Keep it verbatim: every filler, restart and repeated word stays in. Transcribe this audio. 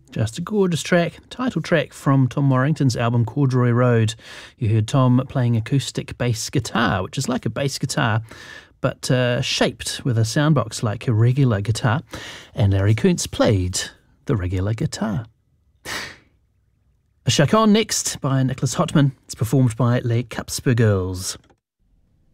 Just a gorgeous track, title track from Tom Warrington's album Corduroy Road. You heard Tom playing acoustic bass guitar, which is like a bass guitar, but uh, shaped with a soundbox like a regular guitar. And Larry Kuntz played the regular guitar. A Chacon next by Nicholas Hotman. It's performed by Les Capsper Girls.